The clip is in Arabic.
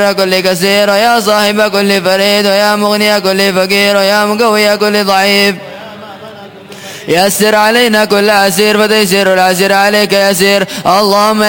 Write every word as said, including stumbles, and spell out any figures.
كل كثير ويا صاحب كل فريد ويا مغني كل فقير ويا مقوي كل ضعيف يسر علينا كل عسير فتيسير العسير عليك يسير اللهم